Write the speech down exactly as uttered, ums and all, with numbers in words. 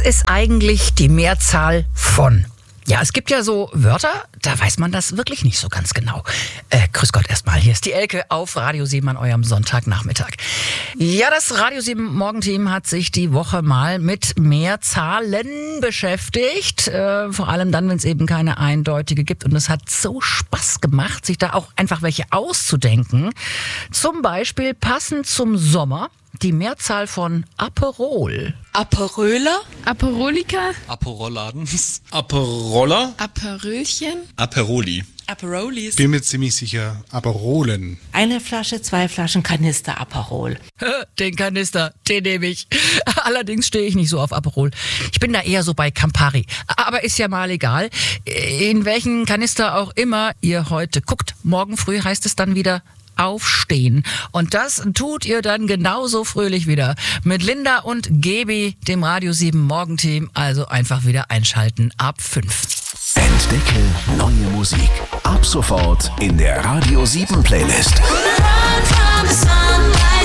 ist eigentlich die Mehrzahl von? Ja, es gibt ja so Wörter, da weiß man das wirklich nicht so ganz genau. Äh, grüß Gott erstmal, hier ist die Elke auf Radio sieben an eurem Sonntagnachmittag. Ja, das Radio sieben Morgenteam hat sich die Woche mal mit Mehrzahlen beschäftigt. Äh, vor allem dann, wenn es eben keine eindeutige gibt. Und es hat so Spaß gemacht, sich da auch einfach welche auszudenken. Zum Beispiel passend zum Sommer die Mehrzahl von Aperol. Aperöler? Aperolika? Aperoladen. Aperoller. Aperölchen? Aperoli. Aperolis. Bin mir ziemlich sicher, Aperolen. Eine Flasche, zwei Flaschen Kanister Aperol. Den Kanister, den nehme ich. Allerdings stehe ich nicht so auf Aperol. Ich bin da eher so bei Campari. Aber ist ja mal egal. In welchen Kanister auch immer ihr heute guckt, morgen früh heißt es dann wieder aufstehen. Und das tut ihr dann genauso fröhlich wieder. Mit Linda und Gebi, dem Radio sieben Morgenteam. Also einfach wieder einschalten ab fünf. Entdecke neue Musik. Ab sofort in der Radio sieben Playlist.